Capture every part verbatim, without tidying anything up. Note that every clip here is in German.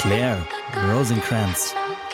Claire Rosencrantz.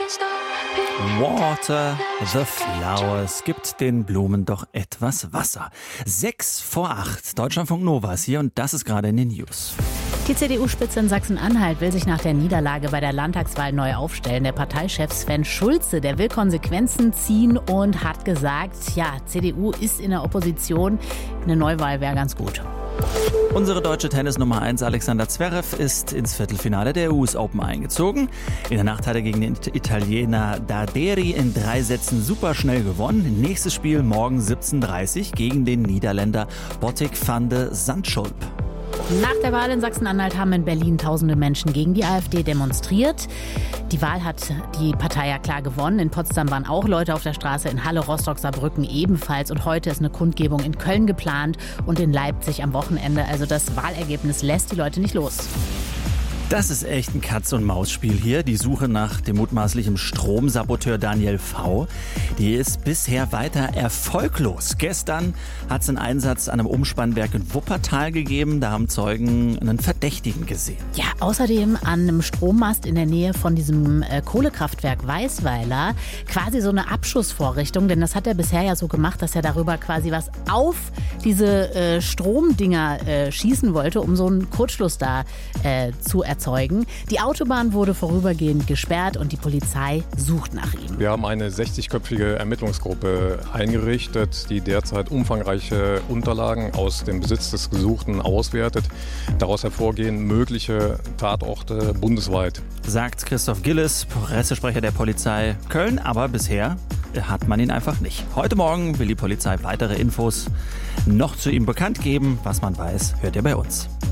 Water the flowers. Gibt den Blumen doch etwas Wasser. Sechs vor acht. Deutschlandfunk Nova ist hier und das ist gerade in den News. Die C D U-Spitze in Sachsen-Anhalt will sich nach der Niederlage bei der Landtagswahl neu aufstellen. Der Parteichef Sven Schulze, der will Konsequenzen ziehen und hat gesagt, ja, C D U ist in der Opposition. Eine Neuwahl wäre ganz gut. Unsere deutsche Tennis-Nummer eins Alexander Zverev ist ins Viertelfinale der U S Open eingezogen. In der Nacht hat er gegen den Italiener Darderi in drei Sätzen super schnell gewonnen. Nächstes Spiel morgen siebzehn Uhr dreißig gegen den Niederländer Botic van de Zandschulp. Nach der Wahl in Sachsen-Anhalt haben in Berlin tausende Menschen gegen die AfD demonstriert. Die Wahl hat die Partei ja klar gewonnen. In Potsdam waren auch Leute auf der Straße, in Halle, Rostock, Saarbrücken ebenfalls. Und heute ist eine Kundgebung in Köln geplant und in Leipzig am Wochenende. Also das Wahlergebnis lässt die Leute nicht los. Das ist echt ein Katz-und-Maus-Spiel hier. Die Suche nach dem mutmaßlichen Stromsaboteur Daniel V., die ist bisher weiter erfolglos. Gestern hat es einen Einsatz an einem Umspannwerk in Wuppertal gegeben. Da haben Zeugen einen Verdächtigen gesehen. Ja, außerdem an einem Strommast in der Nähe von diesem äh, Kohlekraftwerk Weißweiler quasi so eine Abschussvorrichtung. Denn das hat er bisher ja so gemacht, dass er darüber quasi was auf diese äh, Stromdinger äh, schießen wollte, um so einen Kurzschluss da äh, zu erzeugen. Die Autobahn wurde vorübergehend gesperrt und die Polizei sucht nach ihm. Wir haben eine sechzigköpfige Ermittlungsgruppe eingerichtet, die derzeit umfangreiche Unterlagen aus dem Besitz des Gesuchten auswertet. Daraus hervorgehen mögliche Tatorte bundesweit. Sagt Christoph Gilles, Pressesprecher der Polizei Köln, aber bisher hat man ihn einfach nicht. Heute Morgen will die Polizei weitere Infos noch zu ihm bekannt geben. Was man weiß, hört ihr bei uns.